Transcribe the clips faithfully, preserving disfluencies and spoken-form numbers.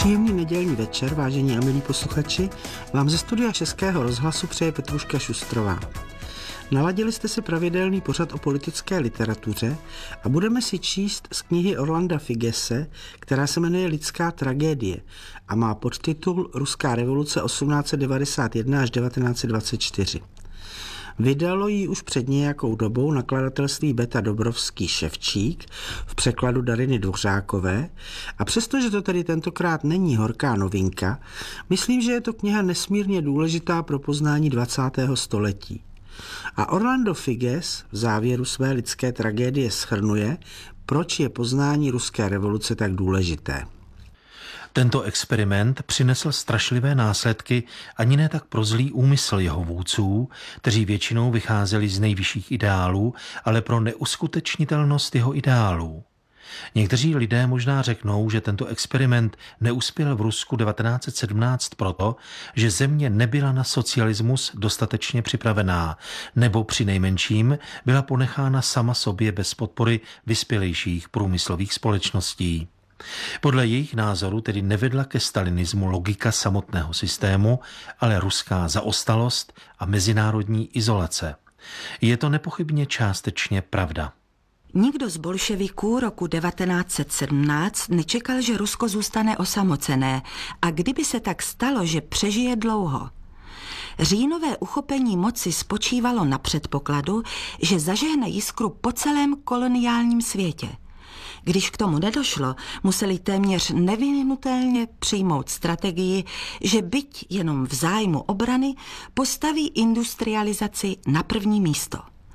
Příjemný nedělní večer, vážení a milí posluchači, vám ze studia Českého rozhlasu přeje Petruška Šustrová. Naladili jste si pravidelný pořad o politické literatuře a budeme si číst z knihy Orlanda Figese, která se jmenuje Lidská tragédie a má podtitul Ruská revoluce osmnáct set devadesát jedna až devatenáct set dvacet čtyři. Vydalo ji už před nějakou dobou nakladatelství Beta Dobrovský Ševčík v překladu Dariny Dvořákové a přestože to tedy tentokrát není horká novinka, myslím, že je to kniha nesmírně důležitá pro poznání dvacátého století. A Orlando Figes v závěru své Lidské tragédie shrnuje, proč je poznání ruské revoluce tak důležité. Tento experiment přinesl strašlivé následky ani ne tak pro zlý úmysl jeho vůdců, kteří většinou vycházeli z nejvyšších ideálů, ale pro neuskutečnitelnost jeho ideálů. Někteří lidé možná řeknou, že tento experiment neuspěl v Rusku devatenáct set sedmnáct proto, že země nebyla na socialismus dostatečně připravená, nebo přinejmenším byla ponechána sama sobě bez podpory vyspělejších průmyslových společností. Podle jejich názoru tedy nevedla ke stalinismu logika samotného systému, ale ruská zaostalost a mezinárodní izolace. Je to nepochybně částečně pravda. Nikdo z bolševiků roku devatenáct set sedmnáct nečekal, že Rusko zůstane osamocené a kdyby se tak stalo, že přežije dlouho. Říjnové uchopení moci spočívalo na předpokladu, že zažehne jiskru po celém koloniálním světě. Když k tomu nedošlo, museli téměř nevyhnutelně přijmout strategii, že byť jenom v zájmu obrany postaví industrializaci na první místo.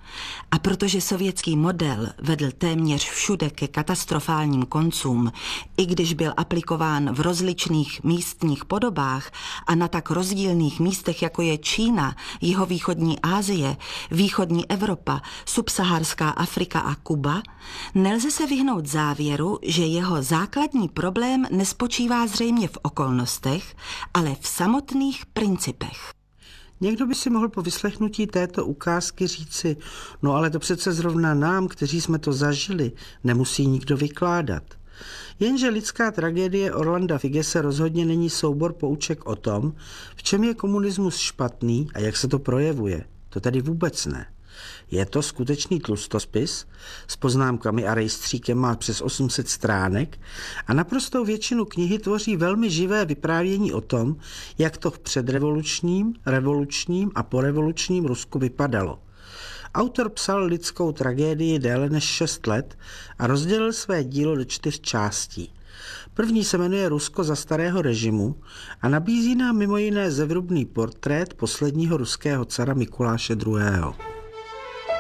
A protože sovětský model vedl téměř všude ke katastrofálním koncům, i když byl aplikován v rozličných místních podobách a na tak rozdílných místech, jako je Čína, jihovýchodní Asie, východní Evropa, subsaharská Afrika a Kuba, nelze se vyhnout závěru, že jeho základní problém nespočívá zřejmě v okolnostech, ale v samotných principech. Někdo by si mohl po vyslechnutí této ukázky říci, no ale to přece zrovna nám, kteří jsme to zažili, nemusí nikdo vykládat. Jenže Lidská tragédie Orlanda Figese rozhodně není soubor pouček o tom, v čem je komunismus špatný a jak se to projevuje. To tedy vůbec ne. Je to skutečný tlustospis, s poznámkami a rejstříkem má přes osm set stránek a naprostou většinu knihy tvoří velmi živé vyprávění o tom, jak to v předrevolučním, revolučním a porevolučním Rusku vypadalo. Autor psal Lidskou tragédii déle než šest let a rozdělil své dílo do čtyř částí. První se jmenuje Rusko za starého režimu a nabízí nám mimo jiné zevrubný portrét posledního ruského cara Mikuláše druhého.